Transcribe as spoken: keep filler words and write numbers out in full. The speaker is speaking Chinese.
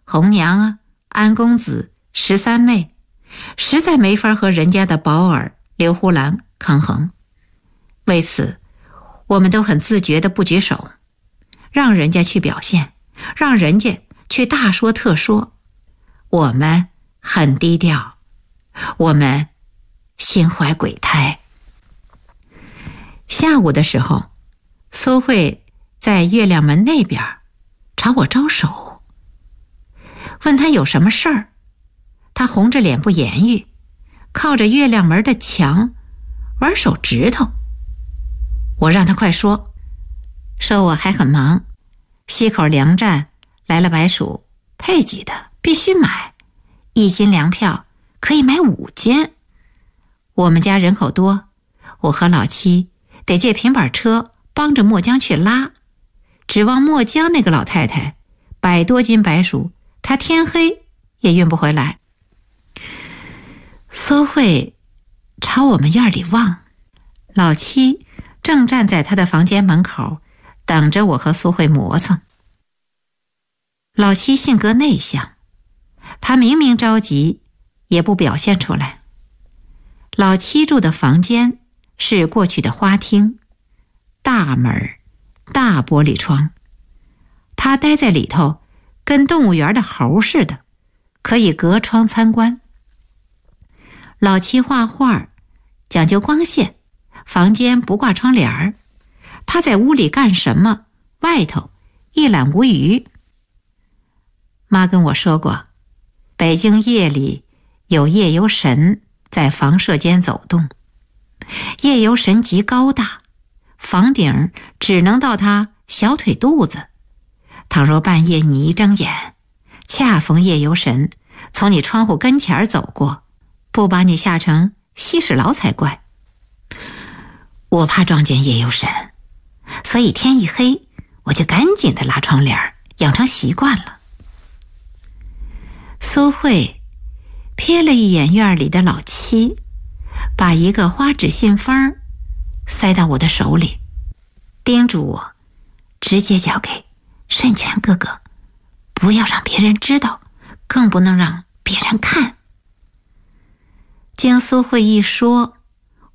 红娘啊、安公子、十三妹，实在没法和人家的宝儿、刘胡兰抗衡。为此，我们都很自觉地不举手，让人家去表现，让人家去大说特说。我们很低调，我们心怀鬼胎。下午的时候，苏慧在月亮门那边朝我招手，问他有什么事儿。他红着脸不言语，靠着月亮门的墙玩手指头。我让他快说，说我还很忙，西口粮站来了白薯，配给的必须买，一斤粮票可以买五斤。我们家人口多，我和老七得借平板车帮着墨江去拉，指望墨江那个老太太百多斤白薯，她天黑也运不回来。苏慧朝我们院里望，老七正站在他的房间门口等着我和苏慧磨蹭。老七性格内向，他明明着急也不表现出来。老七住的房间是过去的花厅，大门，大玻璃窗，他待在里头跟动物园的猴似的，可以隔窗参观。老七画画讲究光线，房间不挂窗帘儿，他在屋里干什么，外头一览无余。妈跟我说过，北京夜里有夜游神在房舍间走动，夜游神极高大，房顶只能到他小腿肚子。倘若半夜你一睁眼，恰逢夜游神从你窗户跟前走过，不把你吓成稀屎牢才怪。我怕撞见夜游神，所以天一黑我就赶紧的拉窗帘，养成习惯了。苏慧瞥了一眼院里的老七，把一个花纸信封塞到我的手里，叮嘱我直接交给顺全哥哥，不要让别人知道，更不能让别人看。经苏慧一说，